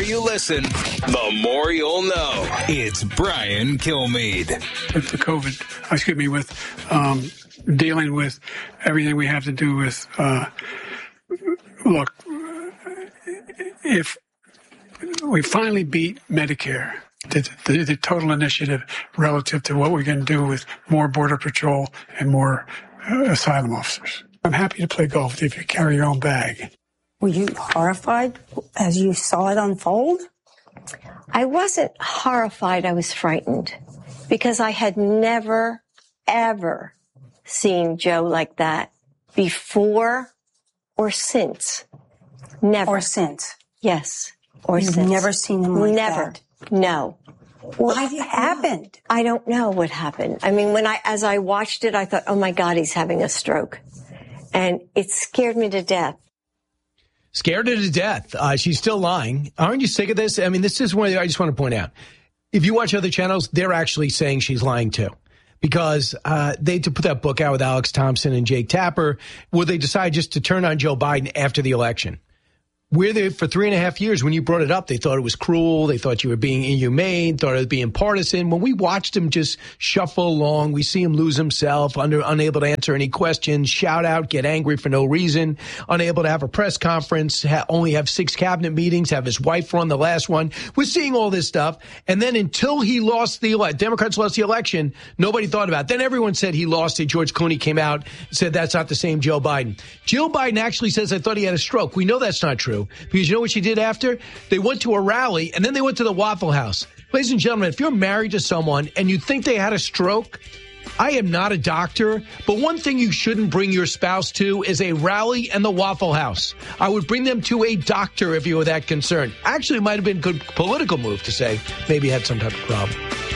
more you listen, the more you'll know. It's Brian Kilmeade. With the COVID, with dealing with everything we have to do with, look, if we finally beat Medicare, the total initiative relative to what we're going to do with more Border Patrol and more asylum officers. I'm happy to play golf if you carry your own bag. Were you horrified as you saw it unfold? I wasn't horrified. I was frightened because I had never, ever seen Joe like that before or since. Never. Or since. Yes. Or You've since. Never seen him like never. that? No. What happened? I don't know what happened. I mean, as I watched it, I thought, oh my God, he's having a stroke. And it scared me to death. Scared her to death. She's still lying. Aren't you sick of this? I mean, this is one I just want to point out. If you watch other channels, they're actually saying she's lying too. Because they had to put that book out with Alex Thompson and Jake Tapper, where they decided just to turn on Joe Biden after the election. We're there for 3.5 years. When you brought it up, they thought it was cruel. They thought you were being inhumane, thought it was being partisan. When we watched him just shuffle along, we see him lose himself, unable to answer any questions, shout out, get angry for no reason, unable to have a press conference, only have 6 cabinet meetings, have his wife run the last one. We're seeing all this stuff. And then until he lost Democrats lost the election, nobody thought about it. Then everyone said he lost it. George Clooney came out and said that's not the same Joe Biden. Jill Biden actually says, I thought he had a stroke. We know that's not true. Because you know what she did after? They went to a rally, and then they went to the Waffle House. Ladies and gentlemen, if you're married to someone and you think they had a stroke, I am not a doctor, but one thing you shouldn't bring your spouse to is a rally and the Waffle House. I would bring them to a doctor if you were that concerned. Actually, it might have been a good political move to say maybe he had some type of problem.